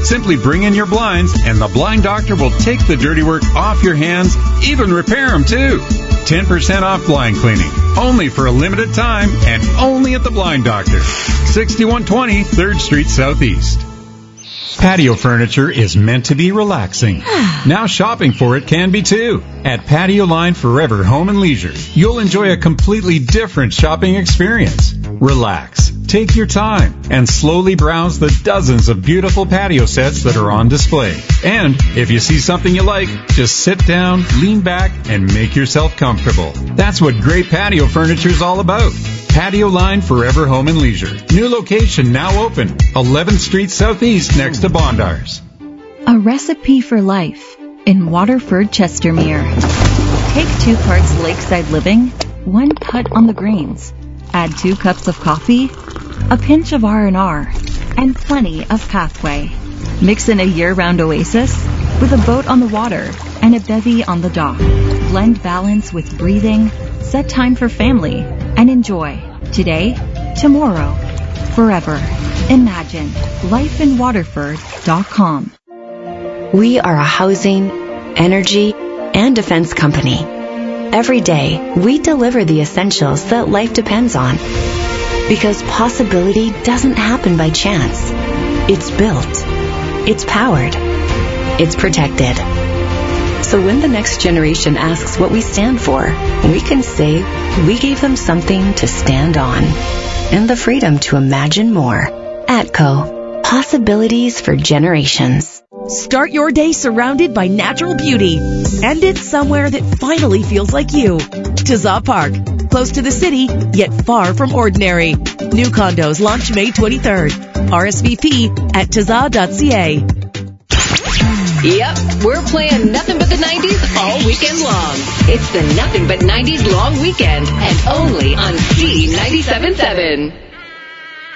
Simply bring in your blinds, and the Blind Doctor will take the dirty work off your hands, even repair them too. 10% off blind cleaning, only for a limited time, and only at the Blind Doctor. 6120 3rd Street Southeast. Patio furniture is meant to be relaxing. Now shopping for it can be too. At Patio Line Forever Home and Leisure, you'll enjoy a completely different shopping experience. Relax, take your time, and slowly browse the dozens of beautiful patio sets that are on display. And if you see something you like, just sit down, lean back, and make yourself comfortable. That's what great patio furniture is all about. Patio Line Forever Home and Leisure. New location now open. 11th Street Southeast next to Bondars. A recipe for life in Waterford, Chestermere. Take 2 parts lakeside living, 1 cut on the greens. Add 2 cups of coffee, a pinch of R&R, and plenty of Pathway. Mix in a year-round oasis with a boat on the water and a bevy on the dock. Blend balance with breathing, set time for family, and enjoy. Today, tomorrow, forever. Imagine lifeinwaterford.com. We are a housing, energy, and defense company. Every day, we deliver the essentials that life depends on. Because possibility doesn't happen by chance. It's built. It's powered. It's protected. So when the next generation asks what we stand for, we can say we gave them something to stand on and the freedom to imagine more. ATCO. Possibilities for generations. Start your day surrounded by natural beauty. And it's somewhere that finally feels like you. Tazah Park. Close to the city, yet far from ordinary. New condos launch May 23rd. RSVP at tazah.ca. Yep, we're playing nothing but the 90s all weekend long. It's the Nothing But 90s Long Weekend, and only on C97.7.